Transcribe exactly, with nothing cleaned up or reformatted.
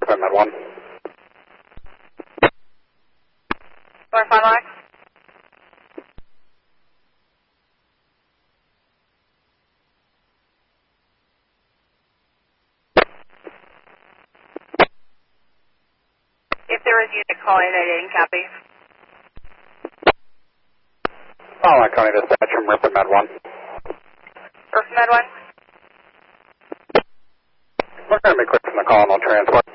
Rippin Med one. North Fond du Lac. If there is unit calling, I didn't copy. Fond du Lac County Dispatch from Rippin Med one. Rippin Med one. We're going to be quick from the call and I'll transport.